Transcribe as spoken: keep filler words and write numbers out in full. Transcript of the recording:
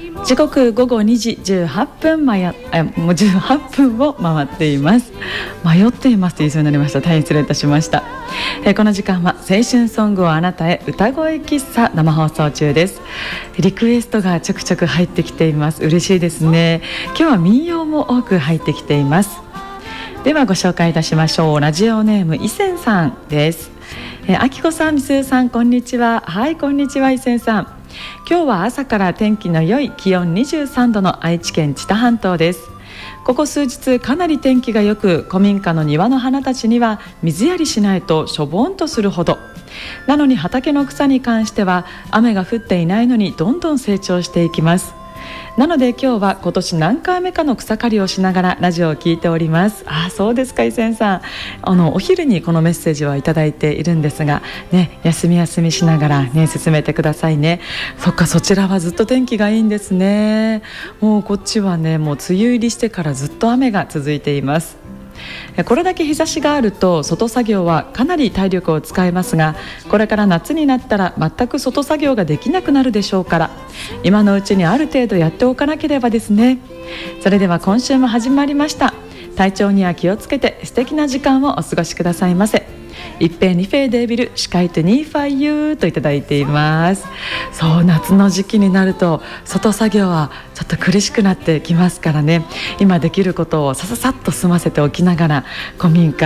時刻午後にじじゅうはっぷん、まやもうじゅうはっぷんを回っています。迷っていますと言いそうになりました。大変失礼いたしました。えこの時間は青春ソングをあなたへ歌声喫茶生放送中です。リクエストがちょくちょく入ってきています。嬉しいですね。今日は民謡も多く入ってきています。ではご紹介いたしましょう。ラジオネームいせんさんです。えあきこさん、みすーさん、こんにちは。はい、こんにちは。いせんさん、今日は朝から天気の良い気温にじゅうさんどの愛知県知多半島です。ここ数日かなり天気が良く、古民家の庭の花たちには水やりしないとしょぼんとするほど。なのに畑の草に関しては雨が降っていないのにどんどん成長していきます。なので今日は今年何回目かの草刈りをしながらラジオを聞いております。ああ、そうですか。いせんさん、あのお昼にこのメッセージはいただいているんですが、ね、休み休みしながら、ね、進めてくださいね。そっか、そちらはずっと天気がいいんですね。もうこっちはね、もう梅雨入りしてからずっと雨が続いています。これだけ日差しがあると外作業はかなり体力を使いますが、これから夏になったら全く外作業ができなくなるでしょうから、今のうちにある程度やっておかなければですね。それでは今週も始まりました。体調には気をつけて素敵な時間をお過ごしくださいませ。一平二平デービル司会とニーファイユーといただいています。そう、夏の時期になると外作業はちょっと苦しくなってきますからね。今できることをさささっと済ませておきながら、古民家